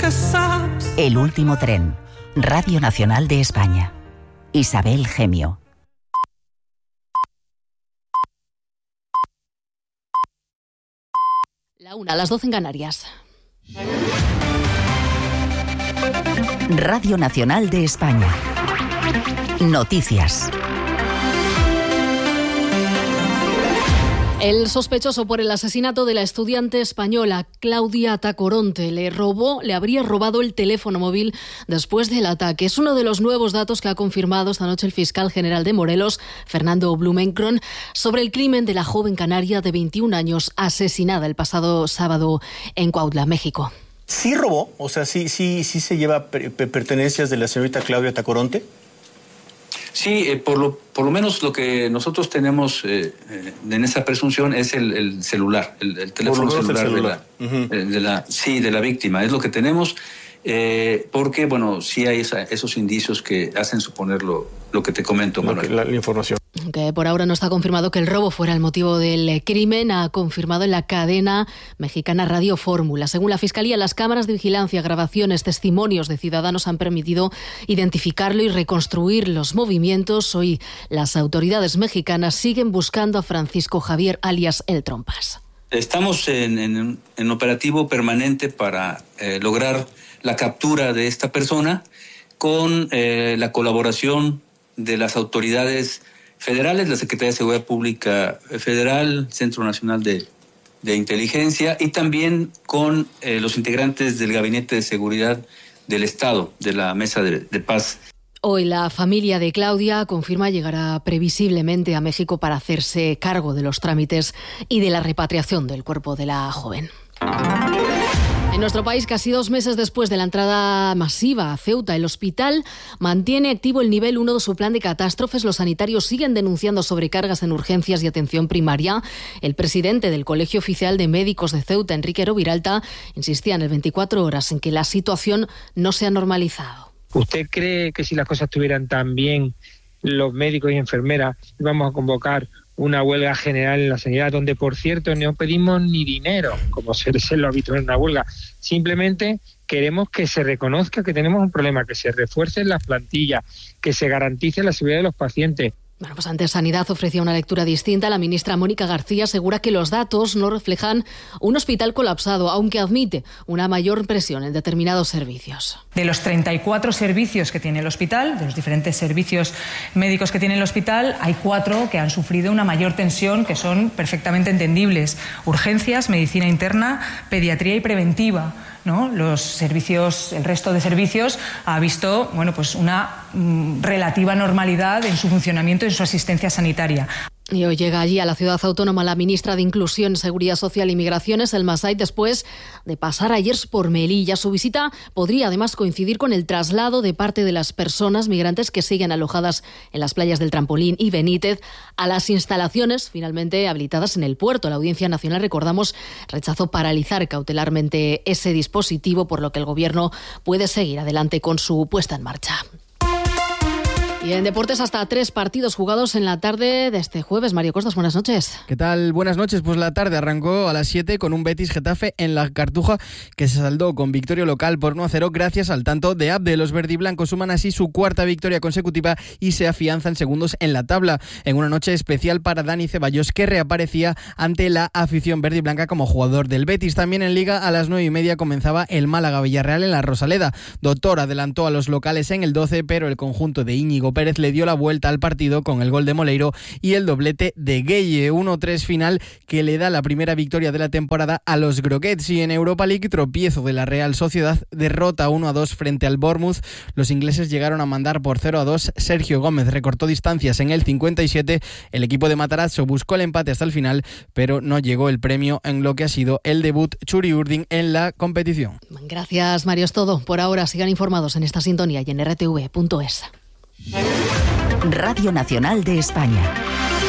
El último tren. Radio Nacional de España. Isabel Gemio. La 1, a las 12 en Canarias. Radio Nacional de España. Noticias. El sospechoso por el asesinato de la estudiante española Claudia Tacoronte le habría robado el teléfono móvil después del ataque. Es uno de los nuevos datos que ha confirmado esta noche el fiscal general de Morelos, Fernando Blumenkron, sobre el crimen de la joven canaria de 21 años asesinada el pasado sábado en Cuautla, México. ¿Sí robó? O sea, sí se lleva pertenencias de la señorita Claudia Tacoronte. Sí, por lo menos lo que nosotros tenemos en esa presunción es el celular, el teléfono celular. De la víctima. Es lo que tenemos, porque, bueno, sí hay esos indicios que hacen suponer lo que te comento, Manuel. La información. Que por ahora no está confirmado que el robo fuera el motivo del crimen, ha confirmado en la cadena mexicana Radio Fórmula. Según la Fiscalía, las cámaras de vigilancia, grabaciones, testimonios de ciudadanos han permitido identificarlo y reconstruir los movimientos. Hoy las autoridades mexicanas siguen buscando a Francisco Javier, alias El Trompas. Estamos en operativo permanente para lograr la captura de esta persona con la colaboración de las autoridades federales, la Secretaría de Seguridad Pública Federal, Centro Nacional de Inteligencia, y también con los integrantes del Gabinete de Seguridad del Estado, de la Mesa de Paz. Hoy la familia de Claudia confirma llegará previsiblemente a México para hacerse cargo de los trámites y de la repatriación del cuerpo de la joven. En nuestro país, casi 2 meses después de la entrada masiva a Ceuta, el hospital mantiene activo el nivel 1 de su plan de catástrofes. Los sanitarios siguen denunciando sobrecargas en urgencias y atención primaria. El presidente del Colegio Oficial de Médicos de Ceuta, Enrique Roviralta, insistía en el 24 horas en que la situación no se ha normalizado. ¿Usted cree que si las cosas estuvieran tan bien, los médicos y enfermeras íbamos a convocar una huelga general en la sanidad, donde, por cierto, no pedimos ni dinero, como suele ser lo habitual en una huelga? Simplemente queremos que se reconozca que tenemos un problema, que se refuercen las plantillas, que se garantice la seguridad de los pacientes. Bueno, pues antes Sanidad ofrecía una lectura distinta. La ministra Mónica García asegura que los datos no reflejan un hospital colapsado, aunque admite una mayor presión en determinados servicios. De los 34 servicios que tiene el hospital, de los diferentes servicios médicos que tiene el hospital, hay 4 que han sufrido una mayor tensión, que son perfectamente entendibles: urgencias, medicina interna, pediatría y preventiva, ¿no? Los servicios, el resto de servicios ha visto, bueno, pues una relativa normalidad en su funcionamiento y en su asistencia sanitaria. Y hoy llega allí a la ciudad autónoma la ministra de Inclusión, Seguridad Social y Migraciones, Elma Said, después de pasar ayer por Melilla. Su visita podría además coincidir con el traslado de parte de las personas migrantes que siguen alojadas en las playas del Trampolín y Benítez a las instalaciones finalmente habilitadas en el puerto. La Audiencia Nacional, recordamos, rechazó paralizar cautelarmente ese dispositivo, por lo que el Gobierno puede seguir adelante con su puesta en marcha. Y en deportes, hasta 3 partidos jugados en la tarde de este jueves. Mario Costas, buenas noches. ¿Qué tal? Buenas noches. Pues la tarde arrancó a las 7 con un Betis-Getafe en la Cartuja, que se saldó con victoria local por 1-0 gracias al tanto de Abde. Los verdiblancos suman así su 4ª victoria consecutiva y se afianzan segundos en la tabla, en una noche especial para Dani Ceballos, que reaparecía ante la afición verdiblanca como jugador del Betis. También en Liga, a las 9:30 comenzaba el Málaga-Villarreal en la Rosaleda. Doctor adelantó a los locales en el 12, pero el conjunto de Íñigo Pérez le dio la vuelta al partido con el gol de Moleiro y el doblete de Gueye. 1-3 final que le da la primera victoria de la temporada a los Groguets. Y en Europa League, tropiezo de la Real Sociedad, derrota 1-2 frente al Bournemouth. Los ingleses llegaron a mandar por 0-2. Sergio Gómez recortó distancias en el 57. El equipo de Matarazzo buscó el empate hasta el final, pero no llegó el premio en lo que ha sido el debut Churi Urdin en la competición. Gracias, Mario. Es todo por ahora. Sigan informados en esta sintonía y en rtv.es. Radio Nacional de España.